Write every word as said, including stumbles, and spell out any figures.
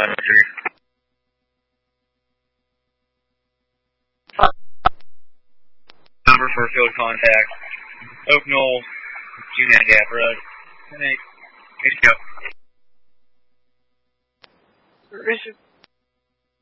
Number for field contact. Oak Knoll, G-Man Gap Road. ten eight. H Go. Richard.